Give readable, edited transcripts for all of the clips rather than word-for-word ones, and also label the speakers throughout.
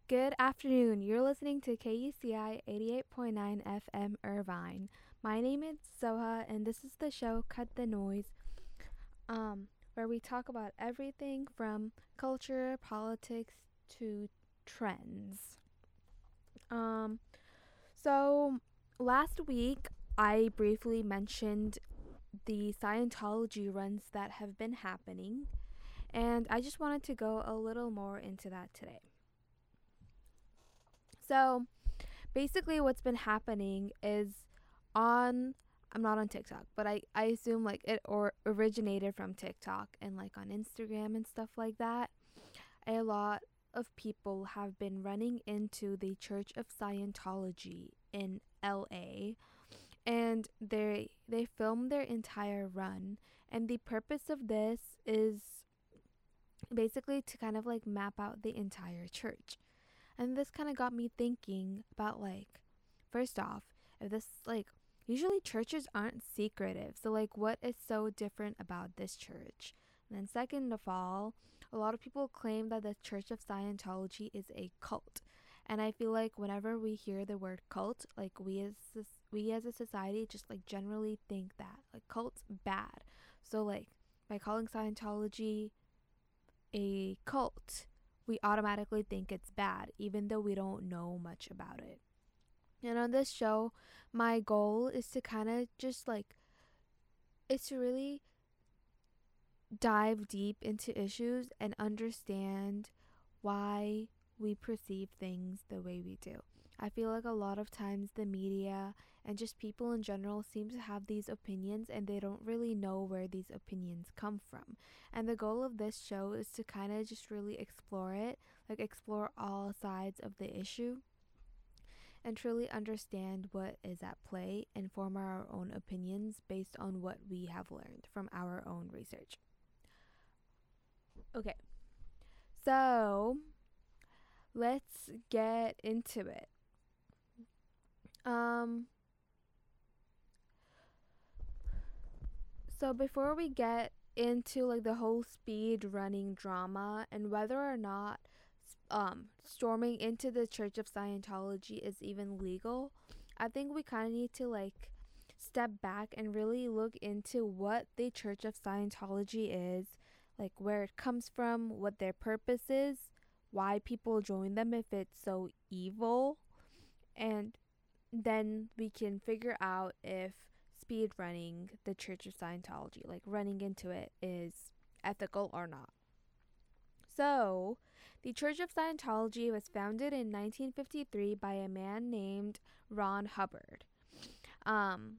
Speaker 1: Good afternoon. You're listening to KUCI 88.9 FM Irvine. My name is Soha, and this is the show Cut the Noise, where we talk about everything from culture, politics, to trends. Um, so last week I briefly mentioned the Scientology runs that have been happening, and I just wanted to go a little more into that today. So, basically what's been happening is on I'm not on TikTok, but I assume like it or originated from TikTok and like on Instagram and stuff like that. A lot of people have been running into the Church of Scientology in LA, and they filmed their entire run, and the purpose of this is basically to kind of like map out the entire church. And this kind of got me thinking about like, first off, if this like, usually churches aren't secretive. So like, what is so different about this church? And then second of all, a lot of people claim that the Church of Scientology is a cult. And I feel like whenever we hear the word cult, like we as a society just like generally think that like cult's bad. So like by calling Scientology a cult, we automatically think it's bad, even though we don't know much about it. And on this show, my goal is to kind of just like, is to really dive deep into issues and understand why we perceive things the way we do. I feel like a lot of times the media and just people in general seem to have these opinions and they don't really know where these opinions come from. And the goal of this show is to kind of just really explore it, like explore all sides of the issue and truly understand what is at play and form our own opinions based on what we have learned from our own research. Okay, so let's get into it. Um, so before we get into like the whole speed running drama and whether or not storming into the Church of Scientology is even legal, I think we kind of need to like step back and really look into what the Church of Scientology is, like where it comes from, what their purpose is, why people join them if it's so evil, and then we can figure out if speed running the Church of Scientology, like running into it, is ethical or not. So, the Church of Scientology was founded in 1953 by a man named Ron Hubbard. Um,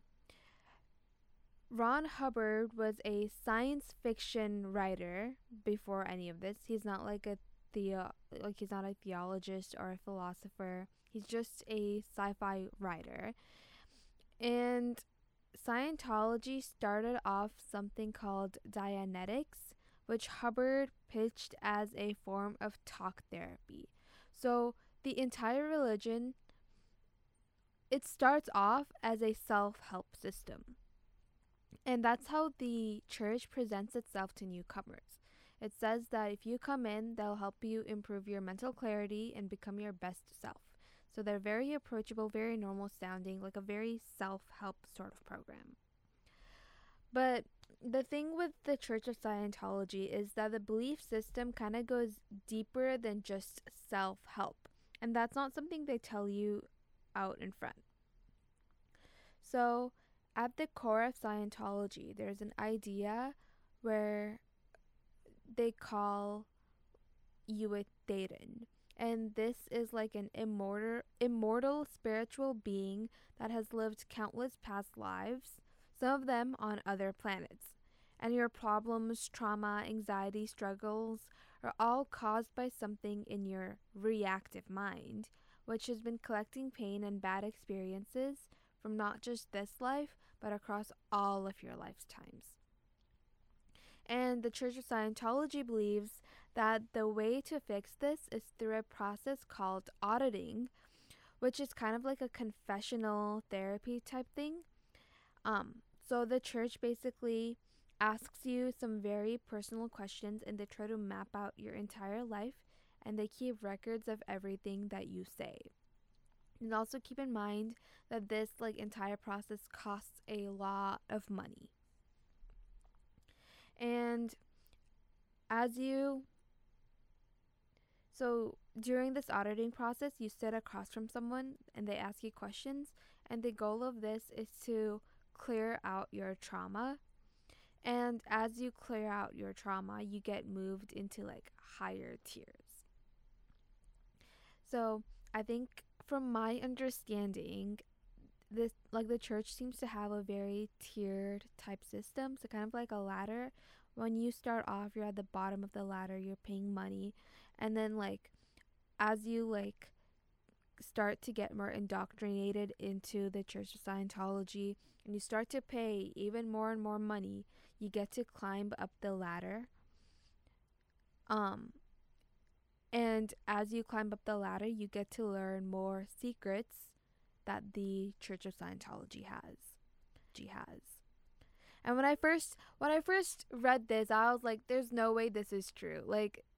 Speaker 1: Ron Hubbard was a science fiction writer before any of this. He's not like he's not a theologist or a philosopher. He's just a sci-fi writer. And Scientology started off something called Dianetics, which Hubbard pitched as a form of talk therapy. So the entire religion, it starts off as a self-help system. And that's how the church presents itself to newcomers. It says that if you come in, they'll help you improve your mental clarity and become your best self. So they're very approachable, very normal sounding, like a very self help sort of program. But the thing with the Church of Scientology is that the belief system kind of goes deeper than just self help. And that's not something they tell you out in front. So, at the core of Scientology, there's an idea where they call you a Thetan. And this is like an immortal spiritual being that has lived countless past lives, some of them on other planets. And your problems, trauma, anxiety, struggles are all caused by something in your reactive mind, which has been collecting pain and bad experiences from not just this life, but across all of your lifetimes. And the Church of Scientology believes that the way to fix this is through a process called auditing, which is kind of like a confessional therapy type thing. So the church basically asks you some very personal questions and they try to map out your entire life and they keep records of everything that you say. And also keep in mind that this like entire process costs a lot of money. And as you so during this auditing process, you sit across from someone and they ask you questions, and the goal of this is to clear out your trauma. And as you clear out your trauma, you get moved into like higher tiers. So I think from my understanding, this like the church seems to have a very tiered type system. So kind of like a ladder. When you start off, you're at the bottom of the ladder, you're paying money, and then like as you like start to get more indoctrinated into the Church of Scientology and you start to pay even more and more money, you get to climb up the ladder. And as you climb up the ladder, you get to learn more secrets that the Church of Scientology has. And when I first read this, I was like, there's no way this is true. Like